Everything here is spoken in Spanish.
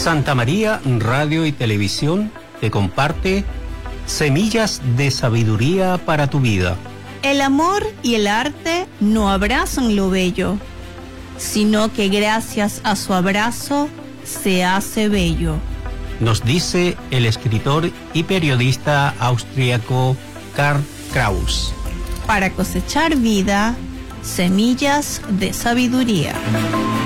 Santa María Radio y Televisión te comparte Semillas de Sabiduría para tu Vida. El amor y el arte no abrazan lo bello, sino que gracias a su abrazo se hace bello. Nos dice el escritor y periodista austríaco Karl Kraus. Para cosechar vida, semillas de sabiduría.